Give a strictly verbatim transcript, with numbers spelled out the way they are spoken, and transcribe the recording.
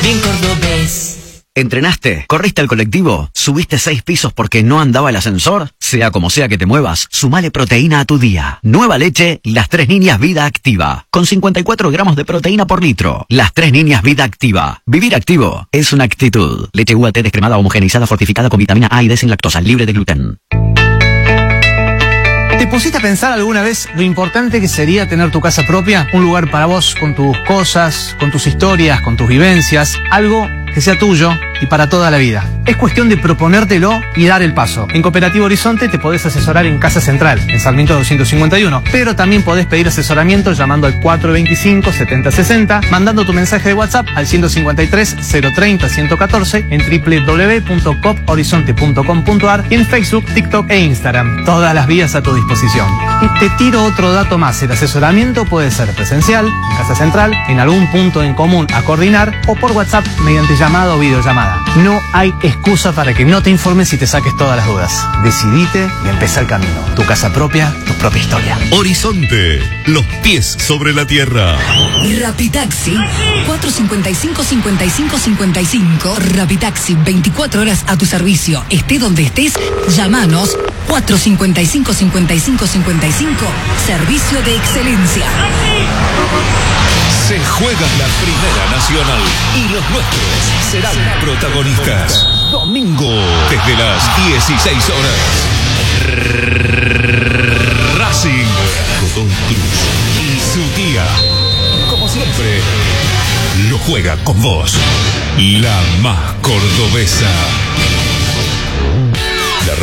bien cordobés. ¿Entrenaste? ¿Corriste al colectivo? ¿Subiste seis pisos porque no andaba el ascensor? Sea como sea que te muevas, sumale proteína a tu día. Nueva leche, Las Tres Niñas Vida Activa. Con cincuenta y cuatro gramos de proteína por litro. Las Tres Niñas Vida Activa. Vivir activo es una actitud. Leche U A T descremada, homogeneizada, fortificada con vitamina A y D sin lactosa, libre de gluten. ¿Te pusiste a pensar alguna vez lo importante que sería tener tu casa propia? Un lugar para vos, con tus cosas, con tus historias, con tus vivencias. Algo que sea tuyo y para toda la vida. Es cuestión de proponértelo y dar el paso. En Cooperativa Horizonte te podés asesorar en Casa Central, en Sarmiento doscientos cincuenta y uno, pero también podés pedir asesoramiento llamando al cuatro veinticinco, setenta sesenta, mandando tu mensaje de WhatsApp al ciento cincuenta y tres, cero treinta, ciento catorce, en doble u doble u doble u punto coop horizonte punto com punto a r y en Facebook, TikTok e Instagram. Todas las vías a tu disposición. Y te tiro otro dato más. El asesoramiento puede ser presencial, en Casa Central, en algún punto en común a coordinar o por WhatsApp mediante llamada o videollamada. No hay excusa para que no te informes y te saques todas las dudas. Decidite y empezá el camino. Tu casa propia, tu propia historia. Horizonte, los pies sobre la tierra. Rapitaxi, cuatro cincuenta y cinco, cincuenta y cinco, cincuenta y cinco. Rapitaxi, veinticuatro horas a tu servicio. Esté donde estés, llámanos. cuatro cincuenta y cinco, cincuenta y cinco, cincuenta y cinco. Servicio de excelencia. Se juega la Primera Nacional y los nuestros serán protagonistas. Domingo, desde las dieciséis horas. Racing, Godoy Cruz y su tía, como siempre, lo juega con vos. La más cordobesa.